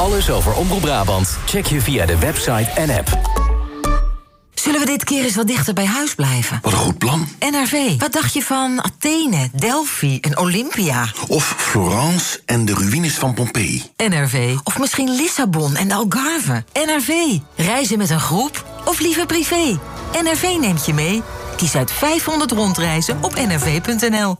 Alles over Omroep Brabant check je via de website en app. Zullen we dit keer eens wat dichter bij huis blijven? Wat een goed plan. NRV, wat dacht je van Athene, Delphi en Olympia? Of Florence en de ruïnes van Pompeii. NRV, of misschien Lissabon en de Algarve. NRV, reizen met een groep of liever privé? NRV neemt je mee. Kies uit 500 rondreizen op nrv.nl.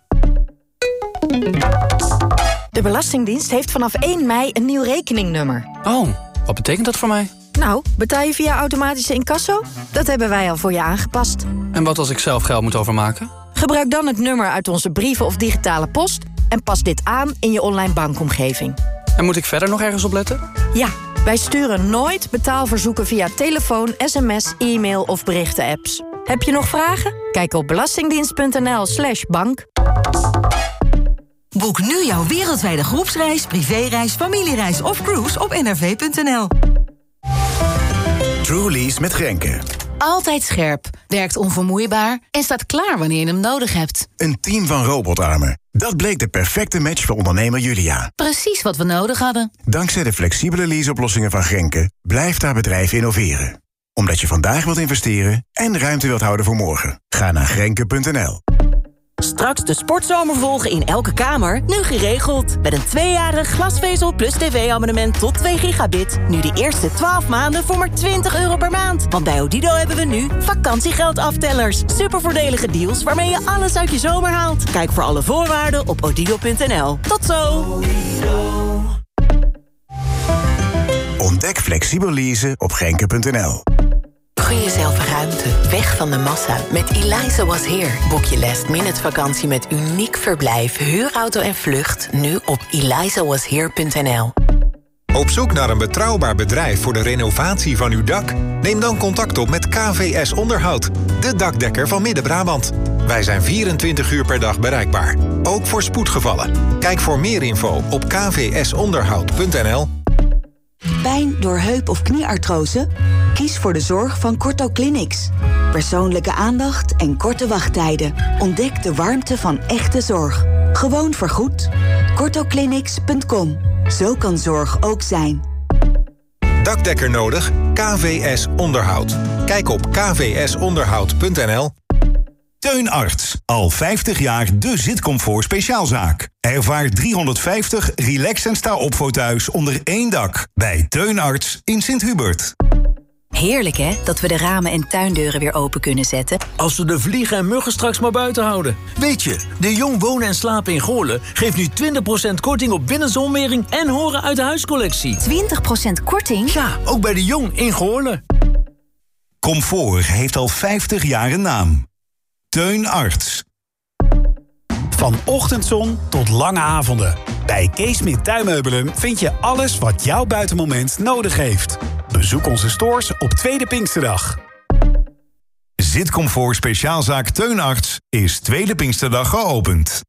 De Belastingdienst heeft vanaf 1 mei een nieuw rekeningnummer. Oh, wat betekent dat voor mij? Nou, betaal je via automatische incasso? Dat hebben wij al voor je aangepast. En wat als ik zelf geld moet overmaken? Gebruik dan het nummer uit onze brieven of digitale post en pas dit aan in je online bankomgeving. En moet ik verder nog ergens op letten? Ja, wij sturen nooit betaalverzoeken via telefoon, sms, e-mail of berichten-apps. Heb je nog vragen? Kijk op belastingdienst.nl/bank. Boek nu jouw wereldwijde groepsreis, privéreis, familiereis of cruise op nrv.nl. Trulease met Grenke. Altijd scherp, werkt onvermoeibaar en staat klaar wanneer je hem nodig hebt. Een team van robotarmen. Dat bleek de perfecte match voor ondernemer Julia. Precies wat we nodig hadden. Dankzij de flexibele leaseoplossingen van Grenke blijft haar bedrijf innoveren. Omdat je vandaag wilt investeren en ruimte wilt houden voor morgen. Ga naar grenke.nl. Straks de sportzomer volgen in elke kamer, nu geregeld. Met een 2-jarig glasvezel plus tv-abonnement tot 2 gigabit. Nu de eerste 12 maanden voor maar €20 per maand. Want bij Odido hebben we nu vakantiegeldaftellers. Supervoordelige deals waarmee je alles uit je zomer haalt. Kijk voor alle voorwaarden op odido.nl. Tot zo! Ontdek flexibel leasen op grenke.nl. Gun jezelf ruimte, weg van de massa. Met Eliza Was Here boek je last-minute vakantie met uniek verblijf, huurauto en vlucht. Nu op elizawashere.nl. Op zoek naar een betrouwbaar bedrijf voor de renovatie van uw dak? Neem dan contact op met KVS Onderhoud, de dakdekker van Midden-Brabant. Wij zijn 24 uur per dag bereikbaar, ook voor spoedgevallen. Kijk voor meer info op kvsonderhoud.nl. Pijn door heup- of knieartrose? Kies voor de zorg van Corto Clinics. Persoonlijke aandacht en korte wachttijden. Ontdek de warmte van echte zorg. Gewoon vergoed. CortoClinics.com. Zo kan zorg ook zijn. Dakdekker nodig? KVS Onderhoud. Kijk op kvsonderhoud.nl. Teun Arts. Al 50 jaar de zitcomfort speciaalzaak. Ervaar 350 relax- en sta-opfotuis onder één dak. Bij Teun Arts in Sint-Hubert. Heerlijk hè, dat we de ramen en tuindeuren weer open kunnen zetten. Als we de vliegen en muggen straks maar buiten houden. Weet je, de Jong Wonen en Slapen in Goorlen geeft nu 20% korting op binnenzonwering en horen uit de huiscollectie. 20% korting? Ja, ook bij de Jong in Goorlen. Comfort heeft al 50 jaar een naam. Teun Arts. Van ochtendzon tot lange avonden. Bij Kees Smit Tuinmeubelen vind je alles wat jouw buitenmoment nodig heeft. Bezoek onze stores op Tweede Pinksterdag. Zitcomfort speciaalzaak Teun Arts is Tweede Pinksterdag geopend.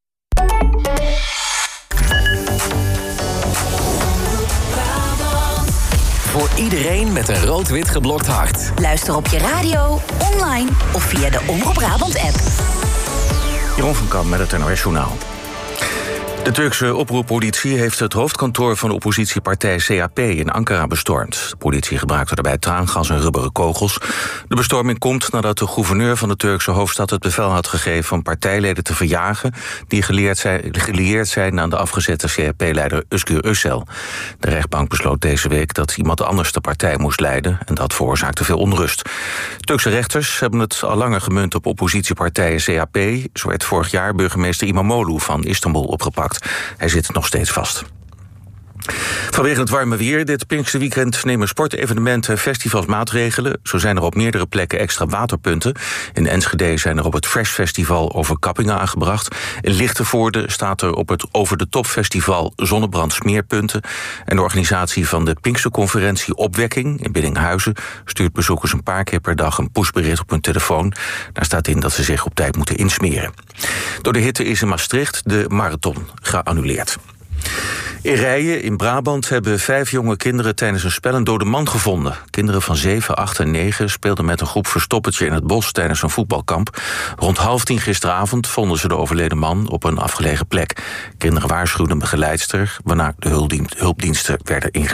Voor iedereen met een rood-wit geblokt hart. Luister op je radio, online of via de Omroep Brabant app. Jeroen van Kamp met het NOS Journaal. De Turkse oproerpolitie heeft het hoofdkantoor van de oppositiepartij CHP in Ankara bestormd. De politie gebruikte daarbij traangas en rubberen kogels. De bestorming komt nadat de gouverneur van de Turkse hoofdstad het bevel had gegeven om partijleden te verjagen die gelieerd zijn aan de afgezette CHP-leider Özgür Özel. De rechtbank besloot deze week dat iemand anders de partij moest leiden en dat veroorzaakte veel onrust. Turkse rechters hebben het al langer gemunt op oppositiepartijen CHP. Zo werd vorig jaar burgemeester İmamoğlu van Istanbul opgepakt. Hij zit nog steeds vast. Vanwege het warme weer dit Pinksterweekend nemen sportevenementen en festivals maatregelen. Zo zijn er op meerdere plekken extra waterpunten. In Enschede zijn er op het Fresh Festival overkappingen aangebracht. In Lichtenvoorde staat er op het Over de Top Festival zonnebrand smeerpunten. En de organisatie van de Pinksterconferentie Opwekking in Biddinghuizen stuurt bezoekers een paar keer per dag een pushbericht op hun telefoon. Daar staat in dat ze zich op tijd moeten insmeren. Door de hitte is in Maastricht de marathon geannuleerd. In Rijen in Brabant hebben 5 jonge kinderen tijdens een spel een dode man gevonden. Kinderen van 7, 8 en 9 speelden met een groep verstoppertje in het bos tijdens een voetbalkamp. Rond 9:30 gisteravond vonden ze de overleden man op een afgelegen plek. Kinderen waarschuwden een begeleidster, waarna de hulpdiensten werden ingezet.